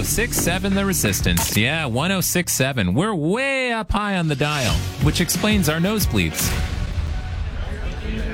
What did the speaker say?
1067 The Resistance. Yeah, 1067. We're way up high on the dial, which explains our nosebleeds.